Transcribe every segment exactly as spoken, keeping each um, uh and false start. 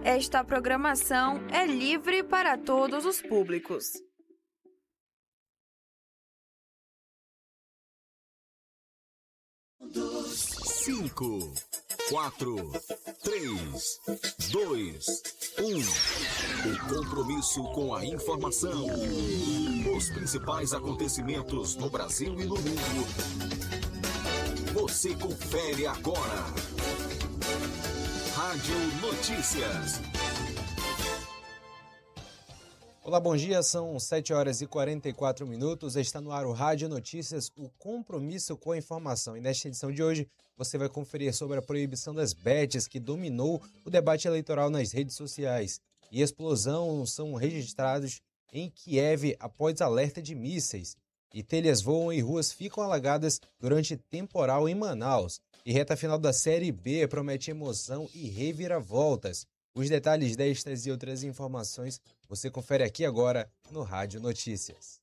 Esta programação é livre para todos os públicos. Cinco, quatro, três, dois, um. O compromisso com a informação. Os principais acontecimentos no Brasil e no mundo. Você confere agora. Rádio Notícias. Olá, bom dia. São sete horas e quarenta e quatro minutos. Está no ar o Rádio Notícias, o compromisso com a informação. E nesta edição de hoje, você vai conferir sobre a proibição das bets que dominou o debate eleitoral nas redes sociais. E explosão são registrados em Kiev após alerta de mísseis. E telhas voam e ruas ficam alagadas durante temporal em Manaus. E reta final da Série B promete emoção e reviravoltas. Os detalhes destas e outras informações você confere aqui agora no Rádio Notícias.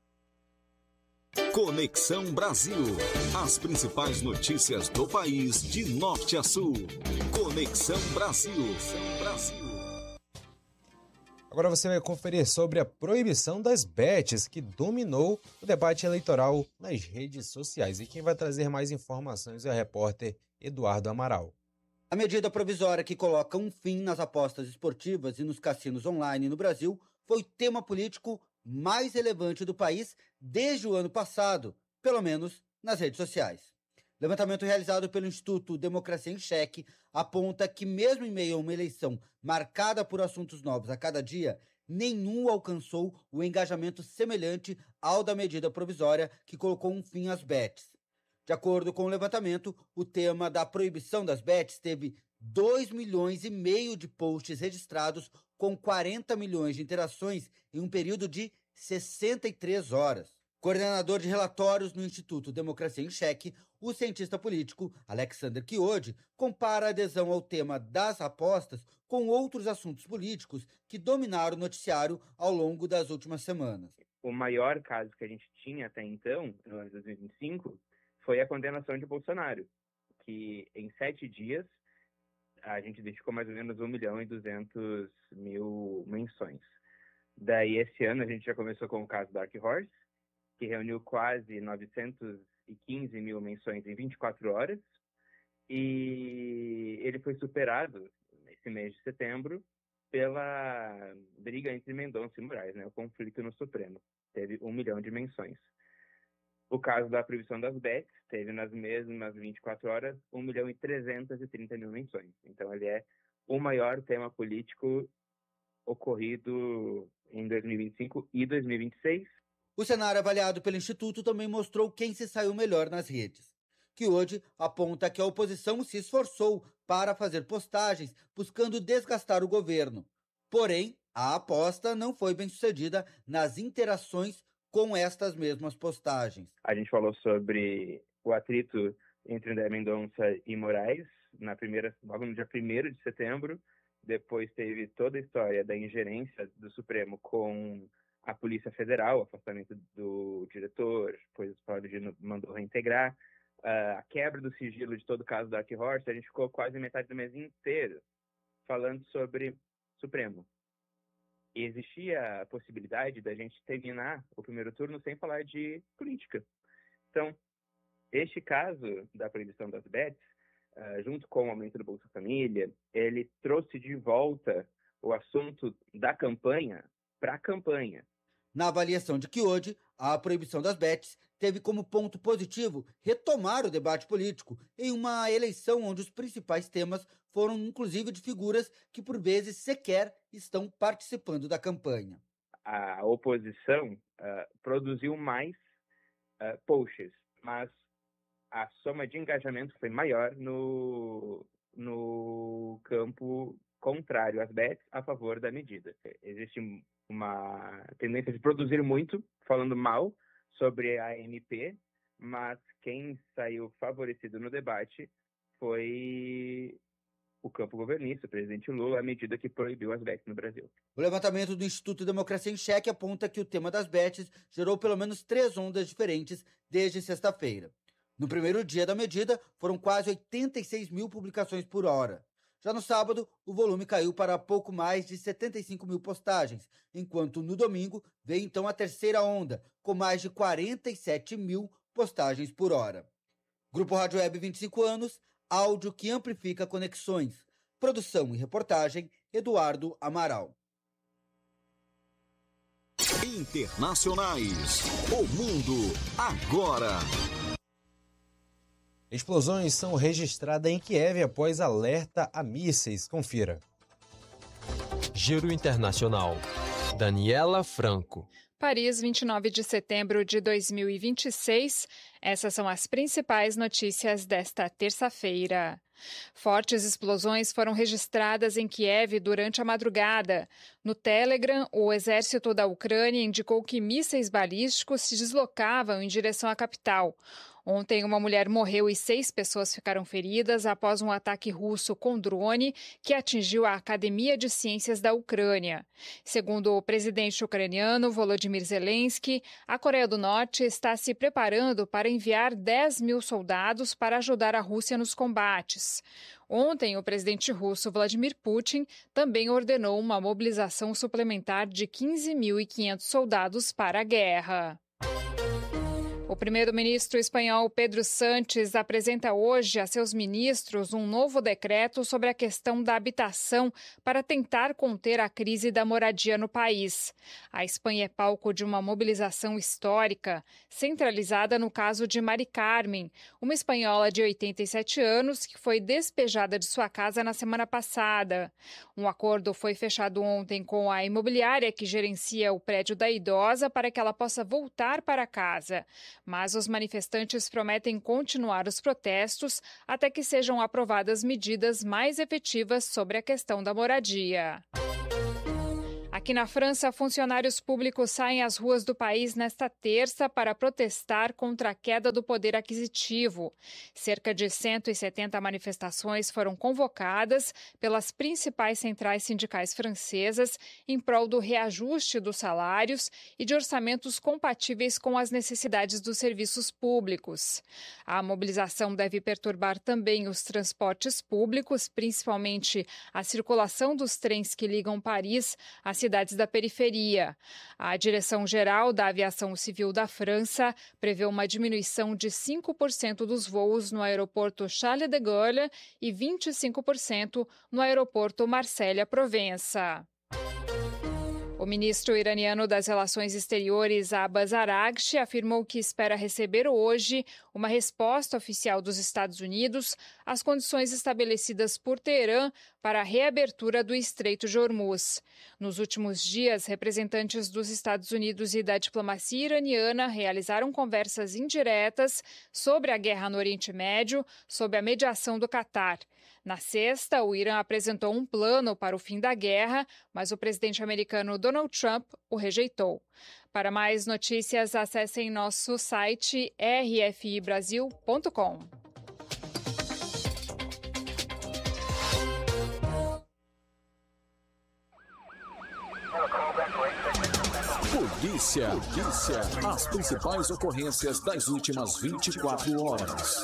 Conexão Brasil. As principais notícias do país de norte a sul. Conexão Brasil. Brasil. Agora você vai conferir sobre a proibição das bets que dominou o debate eleitoral nas redes sociais. E quem vai trazer mais informações é o repórter Eduardo Amaral. A medida provisória que coloca um fim nas apostas esportivas e nos cassinos online no Brasil foi o tema político mais relevante do país desde o ano passado, pelo menos nas redes sociais. Levantamento realizado pelo Instituto Democracia em Cheque aponta que, mesmo em meio a uma eleição marcada por assuntos novos a cada dia, nenhum alcançou o engajamento semelhante ao da medida provisória que colocou um fim às bets. De acordo com o levantamento, o tema da proibição das bets teve dois milhões e meio de posts registrados com quarenta milhões de interações em um período de sessenta e três horas. Coordenador de relatórios no Instituto Democracia em Cheque, o cientista político Alexander Chiodi compara a adesão ao tema das apostas com outros assuntos políticos que dominaram o noticiário ao longo das últimas semanas. O maior caso que a gente tinha até então, no ano de dois mil e vinte e cinco, foi a condenação de Bolsonaro, que em sete dias a gente identificou mais ou menos um milhão e duzentos mil menções. Daí esse ano a gente já começou com o caso Dark Horse, que reuniu quase novecentos e quinze mil menções em vinte e quatro horas, e ele foi superado nesse mês de setembro pela briga entre Mendonça e Moraes, né, o conflito no Supremo. Teve um milhão de menções. O caso da proibição das bets teve nas mesmas vinte e quatro horas um milhão e trezentos e trinta mil menções. Então ele é o maior tema político ocorrido em dois mil e vinte e cinco e dois mil e vinte e seis. O cenário avaliado pelo Instituto também mostrou quem se saiu melhor nas redes, que hoje aponta que a oposição se esforçou para fazer postagens buscando desgastar o governo. Porém, a aposta não foi bem sucedida nas interações com estas mesmas postagens. A gente falou sobre o atrito entre André Mendonça e Moraes, na primeira, logo no dia primeiro de setembro. Depois teve toda a história da ingerência do Supremo com a Polícia Federal, o afastamento do diretor, depois o Paulo Dino mandou reintegrar, a quebra do sigilo de todo o caso do Dark Horse. A gente ficou quase metade do mês inteiro falando sobre Supremo. E existia a possibilidade da gente terminar o primeiro turno sem falar de política. Então, este caso da proibição das bets, uh, junto com o aumento do Bolsa Família, ele trouxe de volta o assunto da campanha para a campanha. Na avaliação de Chiodi, a proibição das bets teve como ponto positivo retomar o debate político em uma eleição onde os principais temas foram inclusive de figuras que por vezes sequer estão participando da campanha. A oposição uh, produziu mais uh, posts, mas a soma de engajamento foi maior no, no campo contrário às bets, a favor da medida. Existe uma tendência de produzir muito, falando mal sobre a A M P, mas quem saiu favorecido no debate foi o campo governista, o presidente Lula, à medida que proibiu as bets no Brasil. O levantamento do Instituto Democracia em Cheque aponta que o tema das bets gerou pelo menos três ondas diferentes desde sexta-feira. No primeiro dia da medida, foram quase oitenta e seis mil publicações por hora. Já no sábado, o volume caiu para pouco mais de setenta e cinco mil postagens, enquanto no domingo veio então a terceira onda, com mais de quarenta e sete mil postagens por hora. Grupo Rádio Web vinte e cinco anos, áudio que amplifica conexões. Produção e reportagem, Eduardo Amaral. Internacionais. O mundo agora. Explosões são registradas em Kiev após alerta a mísseis. Confira. Giro Internacional. Daniela Franco. Paris, vinte e nove de setembro de dois mil e vinte e seis. Essas são as principais notícias desta terça-feira. Fortes explosões foram registradas em Kiev durante a madrugada. No Telegram, o exército da Ucrânia indicou que mísseis balísticos se deslocavam em direção à capital. Ontem, uma mulher morreu e seis pessoas ficaram feridas após um ataque russo com drone que atingiu a Academia de Ciências da Ucrânia. Segundo o presidente ucraniano Volodymyr Zelensky, a Coreia do Norte está se preparando para enviar dez mil soldados para ajudar a Rússia nos combates. Ontem, o presidente russo Vladimir Putin também ordenou uma mobilização suplementar de quinze mil e quinhentos soldados para a guerra. O primeiro-ministro espanhol Pedro Sánchez apresenta hoje a seus ministros um novo decreto sobre a questão da habitação para tentar conter a crise da moradia no país. A Espanha é palco de uma mobilização histórica, centralizada no caso de Mari Carmen, uma espanhola de oitenta e sete anos que foi despejada de sua casa na semana passada. Um acordo foi fechado ontem com a imobiliária que gerencia o prédio da idosa para que ela possa voltar para casa. Mas os manifestantes prometem continuar os protestos até que sejam aprovadas medidas mais efetivas sobre a questão da moradia. Aqui na França, funcionários públicos saem às ruas do país nesta terça para protestar contra a queda do poder aquisitivo. Cerca de cento e setenta manifestações foram convocadas pelas principais centrais sindicais francesas em prol do reajuste dos salários e de orçamentos compatíveis com as necessidades dos serviços públicos. A mobilização deve perturbar também os transportes públicos, principalmente a circulação dos trens que ligam Paris às cidades da periferia. A Direção-Geral da Aviação Civil da França prevê uma diminuição de cinco por cento dos voos no aeroporto Charles de Gaulle e vinte e cinco por cento no aeroporto Marselha-Provença. O ministro iraniano das Relações Exteriores, Abbas Araghchi, afirmou que espera receber hoje uma resposta oficial dos Estados Unidos às condições estabelecidas por Teherã para a reabertura do Estreito de Hormuz. Nos últimos dias, representantes dos Estados Unidos e da diplomacia iraniana realizaram conversas indiretas sobre a guerra no Oriente Médio, sob a mediação do Catar. Na sexta, o Irã apresentou um plano para o fim da guerra, mas o presidente americano Donald Trump o rejeitou. Para mais notícias, acessem nosso site r f i brasil ponto com. Polícia. Polícia. As principais ocorrências das últimas vinte e quatro horas.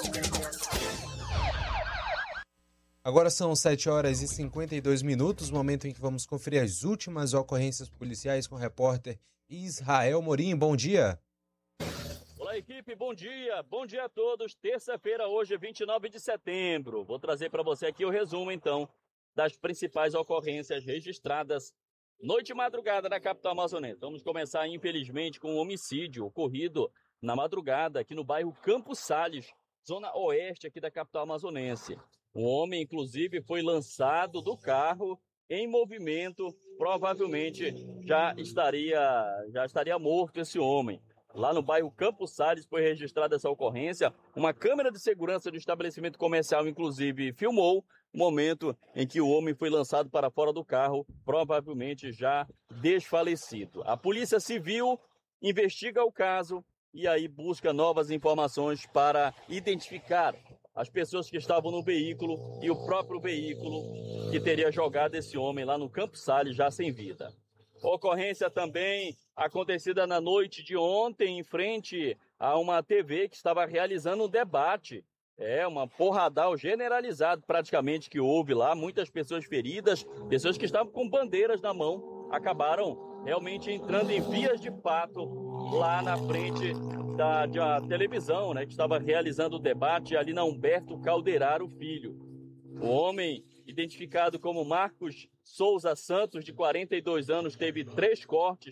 Agora são sete horas e cinquenta e dois minutos, momento em que vamos conferir as últimas ocorrências policiais com o repórter Israel Morim. Bom dia. Olá, equipe, bom dia. Bom dia a todos. Terça-feira, hoje, vinte e nove de setembro. Vou trazer para você aqui o resumo, então, das principais ocorrências registradas noite e madrugada na capital amazonense. Vamos começar, infelizmente, com um homicídio ocorrido na madrugada aqui no bairro Campos Sales, zona oeste aqui da capital amazonense. Um homem, inclusive, foi lançado do carro em movimento, provavelmente já estaria, já estaria morto esse homem. Lá no bairro Campos Sales foi registrada essa ocorrência. Uma câmera de segurança do estabelecimento comercial, inclusive, filmou o momento em que o homem foi lançado para fora do carro, provavelmente já desfalecido. A Polícia Civil investiga o caso e aí busca novas informações para identificar as pessoas que estavam no veículo e o próprio veículo que teria jogado esse homem lá no Campos Sales já sem vida. Ocorrência também acontecida na noite de ontem em frente a uma T V que estava realizando um debate É, uma porradal generalizado praticamente que houve lá, muitas pessoas feridas, pessoas que estavam com bandeiras na mão, acabaram realmente entrando em vias de fato lá na frente da, da televisão, né, que estava realizando o debate ali na Humberto Calderaro Filho. O homem, identificado como Marcos Souza Santos, de quarenta e dois anos, teve três cortes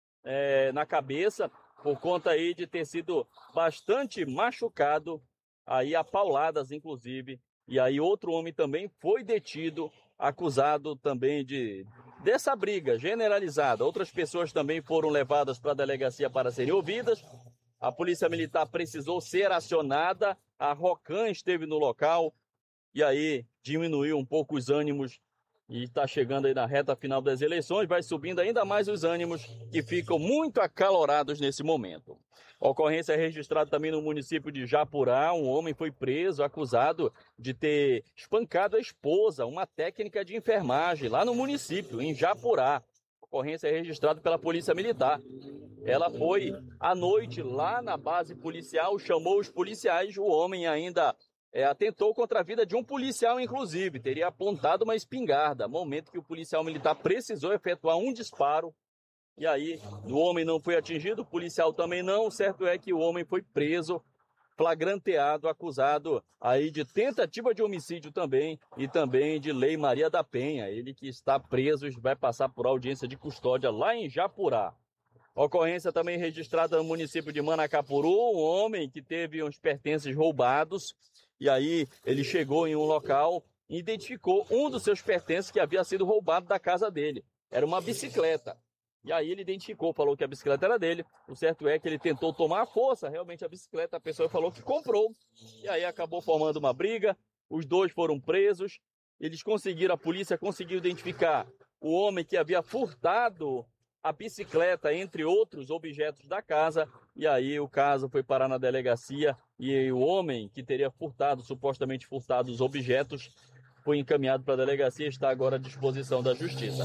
é, na cabeça, por conta aí de ter sido bastante machucado, aí a pauladas, inclusive. E aí outro homem também foi detido, acusado também de dessa briga generalizada. Outras pessoas também foram levadas para a delegacia para serem ouvidas. A Polícia Militar precisou ser acionada, a ROCAM esteve no local, e aí diminuiu um pouco os ânimos, e está chegando aí na reta final das eleições, vai subindo ainda mais os ânimos, que ficam muito acalorados nesse momento. A ocorrência é registrada também no município de Japurá. Um homem foi preso, acusado de ter espancado a esposa, uma técnica de enfermagem, lá no município, em Japurá. A ocorrência é registrada pela Polícia Militar. Ela foi à noite lá na base policial, chamou os policiais, o homem ainda é, atentou contra a vida de um policial, inclusive, teria apontado uma espingarda, momento que o policial militar precisou efetuar um disparo. E aí, o homem não foi atingido, o policial também não. O certo é que o homem foi preso, flagranteado, acusado aí de tentativa de homicídio também e também de Lei Maria da Penha. Ele que está preso vai passar por audiência de custódia lá em Japurá. Ocorrência também registrada no município de Manacapuru, um homem que teve uns pertences roubados. E aí, ele chegou em um local e identificou um dos seus pertences que havia sido roubado da casa dele. Era uma bicicleta. E aí ele identificou, falou que a bicicleta era dele. O certo é que ele tentou tomar à força realmente a bicicleta. A pessoa falou que comprou. E aí acabou formando uma briga. Os dois foram presos. Eles conseguiram, a polícia conseguiu identificar o homem que havia furtado a bicicleta, entre outros objetos da casa. E aí o caso foi parar na delegacia. E o homem que teria furtado, supostamente furtado os objetos, foi encaminhado para a delegacia e está agora à disposição da Justiça.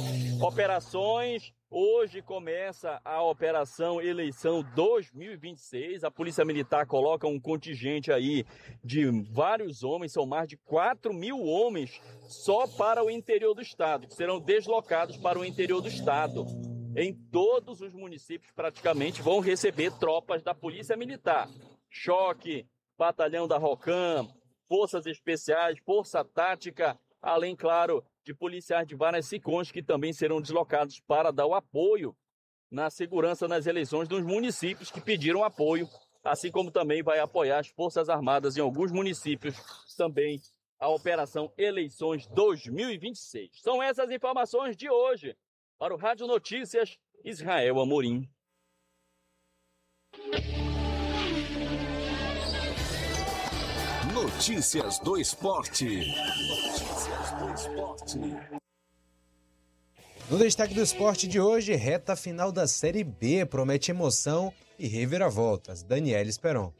Operações. Hoje começa a Operação Eleição dois mil e vinte e seis. A Polícia Militar coloca um contingente aí de vários homens, são mais de quatro mil homens só para o interior do estado, que serão deslocados para o interior do estado. Em todos os municípios, praticamente, vão receber tropas da Polícia Militar. Choque, Batalhão da ROCAM, Forças Especiais, Força Tática, além, claro, de policiais de várias SICOMs que também serão deslocados para dar o apoio na segurança nas eleições dos municípios que pediram apoio, assim como também vai apoiar as Forças Armadas em alguns municípios, também a Operação Eleições dois mil e vinte e seis. São essas informações de hoje. Para o Rádio Notícias, Israel Amorim. Notícias do Esporte. Notícias do Esporte. No destaque do esporte de hoje, reta final da Série B promete emoção e reviravoltas. Daniela Esperon.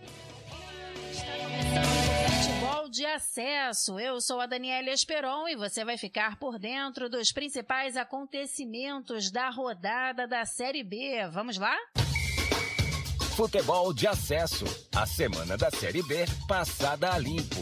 Futebol de acesso. Eu sou a Daniela Esperon e você vai ficar por dentro dos principais acontecimentos da rodada da Série B. Vamos lá? Futebol de acesso. A semana da Série B passada a limpo.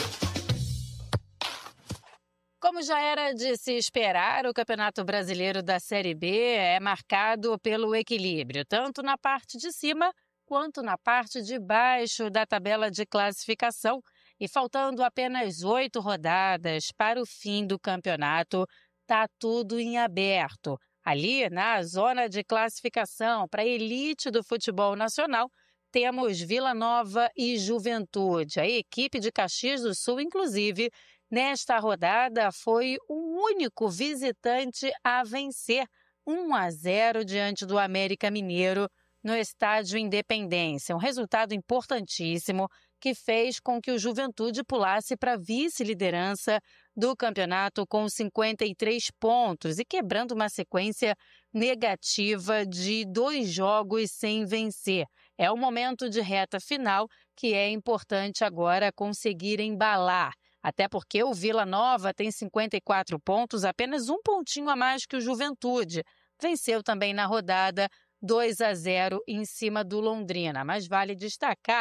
Como já era de se esperar, o Campeonato Brasileiro da Série B é marcado pelo equilíbrio, tanto na parte de cima quanto na parte de baixo da tabela de classificação. E faltando apenas oito rodadas para o fim do campeonato, está tudo em aberto. Ali, na zona de classificação para a elite do futebol nacional, temos Vila Nova e Juventude. A equipe de Caxias do Sul, inclusive, nesta rodada foi o único visitante a vencer um a zero diante do América Mineiro no Estádio Independência. Um resultado importantíssimo que fez com que o Juventude pulasse para a vice-liderança do campeonato com cinquenta e três pontos e quebrando uma sequência negativa de dois jogos sem vencer. É um momento de reta final que é importante agora conseguir embalar, até porque o Vila Nova tem cinquenta e quatro pontos, apenas um pontinho a mais que o Juventude. Venceu também na rodada dois a zero em cima do Londrina, mas vale destacar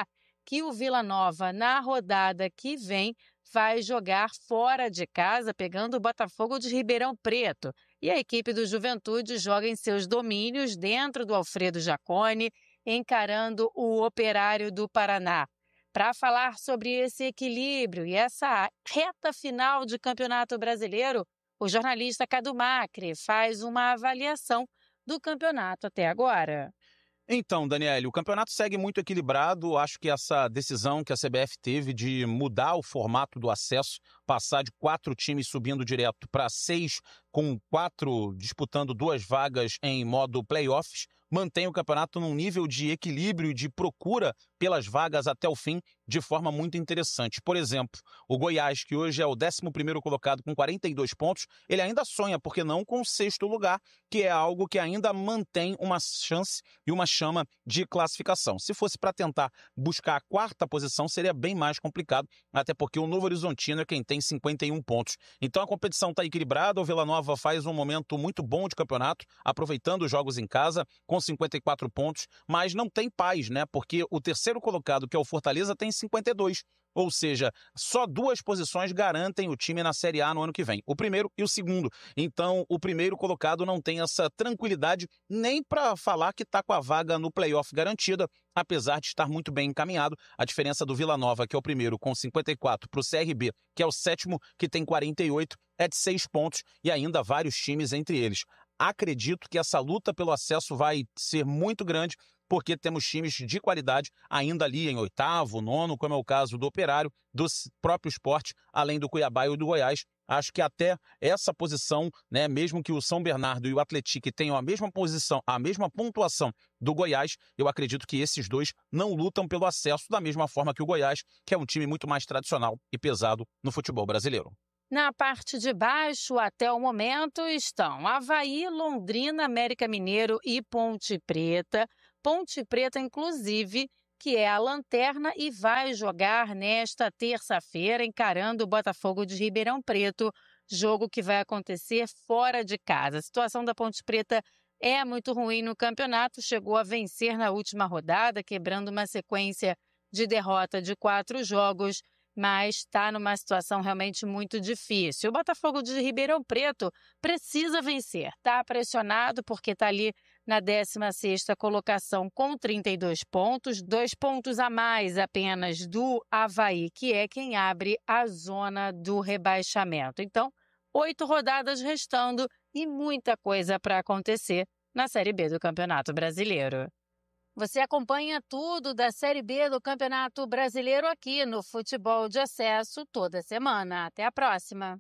que o Vila Nova, na rodada que vem, vai jogar fora de casa, pegando o Botafogo de Ribeirão Preto. E a equipe do Juventude joga em seus domínios, dentro do Alfredo Jaconi, encarando o Operário do Paraná. Para falar sobre esse equilíbrio e essa reta final de Campeonato Brasileiro, o jornalista Cadu Macri faz uma avaliação do campeonato até agora. Então, Daniele, o campeonato segue muito equilibrado. Acho que essa decisão que a C B F teve de mudar o formato do acesso, passar de quatro times subindo direto para seis, com quatro disputando duas vagas em modo playoffs, mantém o campeonato num nível de equilíbrio e de procura pelas vagas até o fim de forma muito interessante. Por exemplo, o Goiás, que hoje é o décimo primeiro colocado com quarenta e dois pontos, ele ainda sonha, por que não, com o sexto lugar, que é algo que ainda mantém uma chance e uma chama de classificação. Se fosse para tentar buscar a quarta posição, seria bem mais complicado, até porque o Novo Horizontino é quem tem cinquenta e um pontos. Então a competição está equilibrada, o Vila Nova faz um momento muito bom de campeonato, aproveitando os jogos em casa, com cinquenta e quatro pontos, mas não tem paz, né? Porque o terceiro colocado, que é o Fortaleza, tem cinquenta e dois. Ou seja, só duas posições garantem o time na Série A no ano que vem. O primeiro e o segundo. Então, o primeiro colocado não tem essa tranquilidade nem para falar que está com a vaga no playoff garantida, apesar de estar muito bem encaminhado. A diferença do Vila Nova, que é o primeiro, com cinquenta e quatro, para o C R B, que é o sétimo, que tem quarenta e oito, é de seis pontos e ainda vários times entre eles. Acredito que essa luta pelo acesso vai ser muito grande, porque temos times de qualidade ainda ali em oitavo, nono, como é o caso do Operário, do próprio Sport, além do Cuiabá e do Goiás. Acho que até essa posição, né, mesmo que o São Bernardo e o Atlético tenham a mesma posição, a mesma pontuação do Goiás, eu acredito que esses dois não lutam pelo acesso da mesma forma que o Goiás, que é um time muito mais tradicional e pesado no futebol brasileiro. Na parte de baixo, até o momento, estão Avaí, Londrina, América Mineiro e Ponte Preta. Ponte Preta, inclusive, que é a lanterna e vai jogar nesta terça-feira, encarando o Botafogo de Ribeirão Preto, jogo que vai acontecer fora de casa. A situação da Ponte Preta é muito ruim no campeonato, chegou a vencer na última rodada, quebrando uma sequência de derrota de quatro jogos, mas está numa situação realmente muito difícil. O Botafogo de Ribeirão Preto precisa vencer, está pressionado porque está ali na décima sexta colocação com trinta e dois pontos, dois pontos a mais apenas do Avaí, que é quem abre a zona do rebaixamento. Então, oito rodadas restando e muita coisa para acontecer na Série B do Campeonato Brasileiro. Você acompanha tudo da Série B do Campeonato Brasileiro aqui no Futebol de Acesso toda semana. Até a próxima!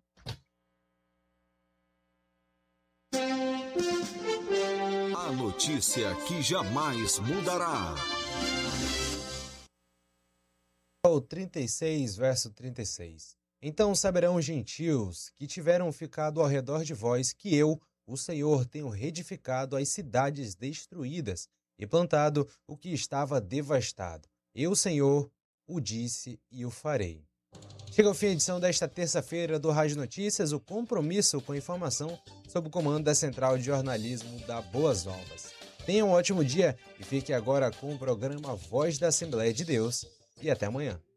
A notícia que jamais mudará. O trinta e seis, verso trinta e seis. Então saberão os gentios que tiveram ficado ao redor de vós que eu, o Senhor, tenho reedificado as cidades destruídas e plantado o que estava devastado. Eu, Senhor, o disse e o farei. Chega ao fim a edição desta terça-feira do Rádio Notícias, o compromisso com informação sob o comando da Central de Jornalismo da Boas Novas. Tenha um ótimo dia e fique agora com o programa Voz da Assembleia de Deus e até amanhã.